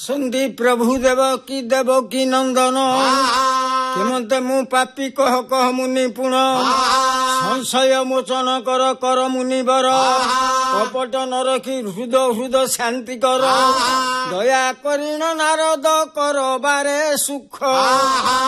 ସନ୍ଧି ପ୍ରଭୁ ଦେବ କି ନନ୍ଦନ କେମନ୍ତେ ମୁଁ ପାପି କହ କହ ମୁନି ପୁଣ ସଂଶୟ ମୋଚନ କର ମୁନିବର କପଟ ନ ରଖି ହୃଦ ଶାନ୍ତି କର ଦୟା କରିଣ ନାରଦ କର ବାରେ ସୁଖ